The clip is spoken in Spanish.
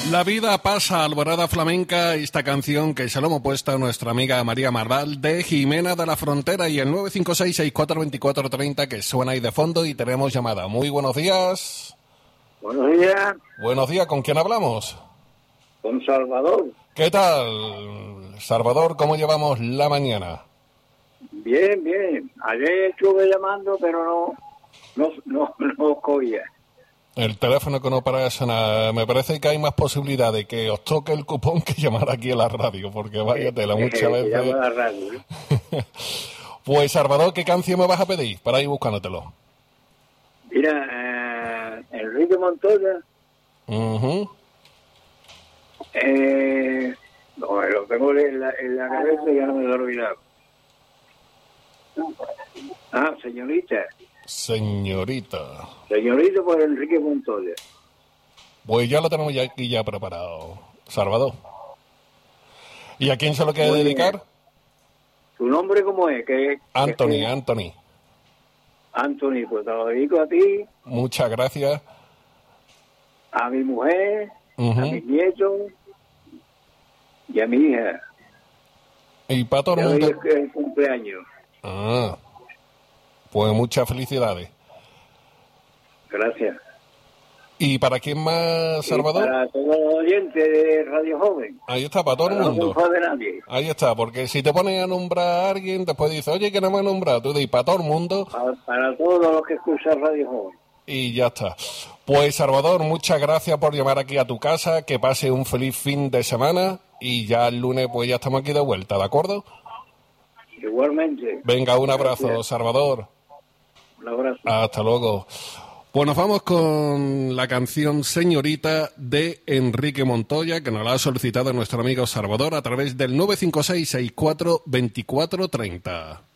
La vida pasa, Alborada Flamenca, esta canción que se lo hemos puesto a nuestra amiga María Marval de Jimena de la Frontera y el 956-642430 que suena ahí de fondo y tenemos llamada. Muy buenos días. Buenos días. Buenos días, ¿con quién hablamos? Con Salvador. ¿Qué tal, Salvador? ¿Cómo llevamos la mañana? Bien, bien. Ayer estuve llamando, pero no cogía. El teléfono que no para sonar. Me parece que hay más posibilidad de que os toque el cupón que llamar aquí a la radio, porque vaya tela, muchas veces. Llama a la radio, ¿eh? Pues, Salvador, ¿qué canción me vas a pedir para ir buscándotelo? Mira, Enrique Montoya. Uh-huh. No, lo tengo en la cabeza y ya no me lo he olvidado. Señorita. Señorita por Enrique Montoya. Pues ya lo tenemos ya aquí ya preparado, Salvador. ¿Y a quién se lo quiere dedicar? ¿Tu nombre cómo es? Anthony. Anthony, pues te lo dedico a ti. Muchas gracias. A mi mujer, Uh-huh. a mis nietos y a mi hija. Y para todo el mundo. Hoy es el cumpleaños. Pues muchas felicidades. Gracias. ¿Y para quién más, Salvador? Para todos los oyentes de Radio Joven. Ahí está, para todo el mundo. No de nadie. Ahí está, porque si te ponen a nombrar a alguien, después dices, oye, que no me ha nombrado. Tú dices, para todo el mundo. Para todos los que escuchan Radio Joven. Y ya está. Pues, Salvador, muchas gracias por llamar aquí a tu casa. Que pase un feliz fin de semana. Y ya el lunes, pues ya estamos aquí de vuelta, ¿de acuerdo? Igualmente. Venga, un abrazo, Gracias. Salvador. Un abrazo. Hasta luego. Pues nos vamos con la canción Señorita de Enrique Montoya, que nos la ha solicitado nuestro amigo Salvador a través del 956-642430.